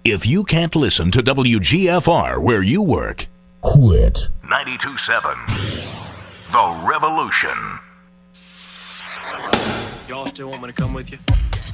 If you can't listen to WGFR where you work, quit. 92.7 The Revolution. Y'all still want me to come with you?